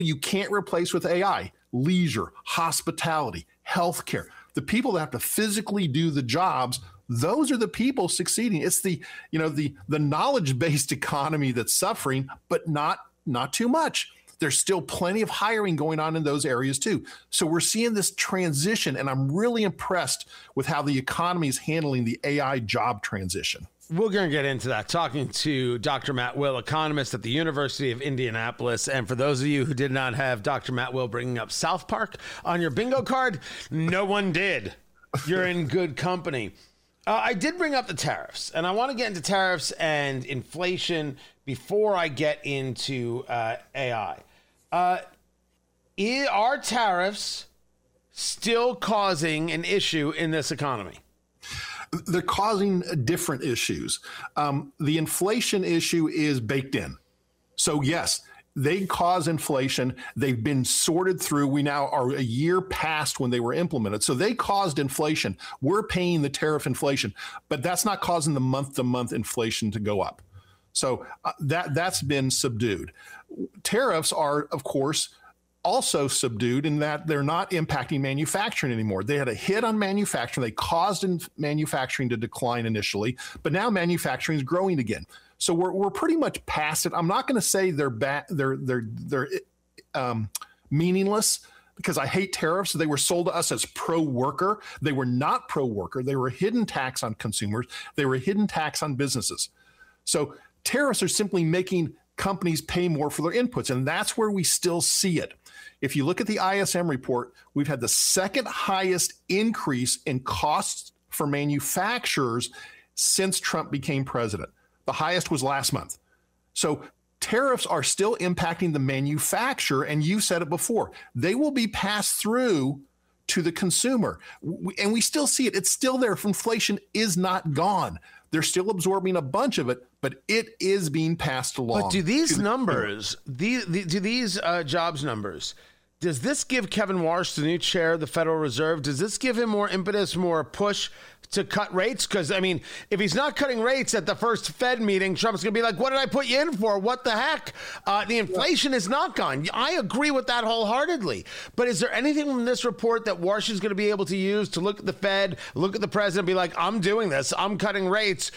you can't replace with AI: leisure, hospitality, healthcare. The people that have to physically do the jobs, those are the people succeeding. It's the knowledge-based economy that's suffering, but not too much. There's still plenty of hiring going on in those areas too. So we're seeing this transition, and I'm really impressed with how the economy is handling the AI job transition. We're going to get into that, talking to Dr. Matt Will, economist at the University of Indianapolis. And for those of you who did not have Dr. Matt Will bringing up South Park on your bingo card, no one did. You're in good company. I did bring up the tariffs, and I want to get into tariffs and inflation before I get into AI. Are tariffs still causing an issue in this economy? They're causing different issues. The inflation issue is baked in. So yes, they cause inflation. They've been sorted through. We now are a year past when they were implemented. So they caused inflation. We're paying the tariff inflation, but that's not causing the month-to-month inflation to go up. So that's been subdued. Tariffs are, of course, also subdued in that they're not impacting manufacturing anymore. They had a hit on manufacturing. They caused manufacturing to decline initially, but now manufacturing is growing again. So we're pretty much past it. I'm not going to say they're meaningless, because I hate tariffs. They were sold to us as pro-worker. They were not pro-worker. They were a hidden tax on consumers. They were a hidden tax on businesses. So tariffs are simply making companies pay more for their inputs, and that's where we still see it. If you look at the ISM report, we've had the second highest increase in costs for manufacturers since Trump became president. The highest was last month. So tariffs are still impacting the manufacturer, and you said it before. They will be passed through to the consumer, and we still see it. It's still there. Inflation is not gone. They're still absorbing a bunch of it, but it is being passed along. But do these numbers, do these jobs numbers, does this give Kevin Warsh, the new chair of the Federal Reserve, does this give him more impetus, more push to cut rates? Because, I mean, if he's not cutting rates at the first Fed meeting, Trump's going to be like, what did I put you in for? What the heck? The inflation is not gone. I agree with that wholeheartedly. But is there anything from this report that Warsh is going to be able to use to look at the Fed, look at the president, be like, I'm doing this, I'm cutting rates,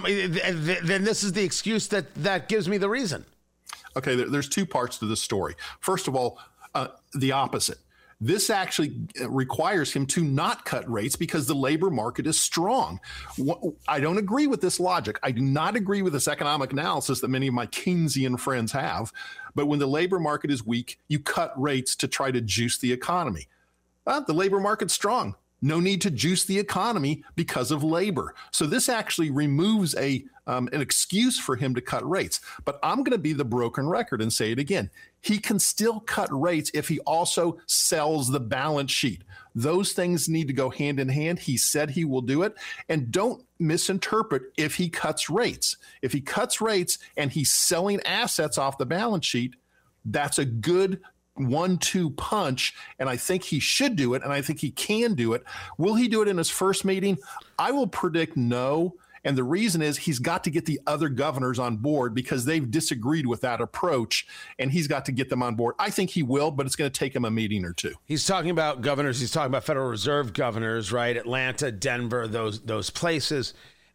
then this is the excuse that gives me the reason? Okay, there's two parts to this story. First of all, the opposite. This actually requires him to not cut rates because the labor market is strong. I don't agree with this logic. I do not agree with this economic analysis that many of my Keynesian friends have. But when the labor market is weak, you cut rates to try to juice the economy. The labor market's strong. No need to juice the economy because of labor. So this actually removes an excuse for him to cut rates. But I'm going to be the broken record and say it again. He can still cut rates if he also sells the balance sheet. Those things need to go hand in hand. He said he will do it. And don't misinterpret if he cuts rates. If he cuts rates and he's selling assets off the balance sheet, that's a good 1-2 punch, and I think he should do it, and I think he can do it. Will he do it in his first meeting? I will predict no, and the reason is he's got to get the other governors on board because they've disagreed with that approach, and he's got to get them on board. I think he will, but it's going to take him a meeting or two. He's talking about governors. He's talking about Federal Reserve governors, right? Atlanta, Denver, those places.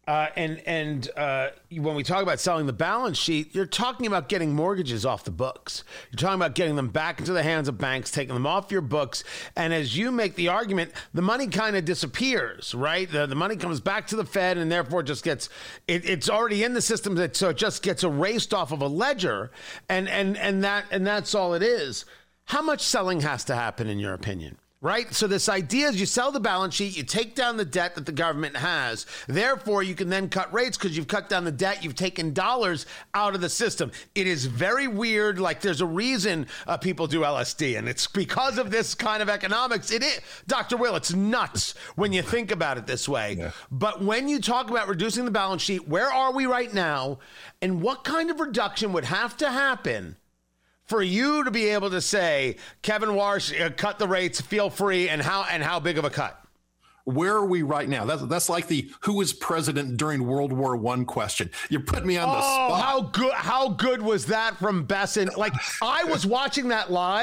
And when we talk about selling the balance sheet, you're talking about getting mortgages off the books. You're talking about getting them back into the hands of banks, taking them off your books. And as you make the argument, the money kind of disappears, right? The money comes back to the Fed and therefore just gets, it's already in the system. So it just gets erased off of a ledger. And that's all it is. How much selling has to happen in your opinion? Right? So this idea is you sell the balance sheet, you take down the debt that the government has. Therefore, you can then cut rates because you've cut down the debt. You've taken dollars out of the system. It is very weird. Like there's a reason people do LSD, and it's because of this kind of economics. It is, Dr. Will, it's nuts when you think about it this way. Yeah. But when you talk about reducing the balance sheet, where are we right now? And what kind of reduction would have to happen for you to be able to say, Kevin Warsh, cut the rates, feel free, and how big of a cut? Where are we right now? That's like the who was president during World War I question. You put me on the spot. How good was that from Besson? Like, I was watching that live.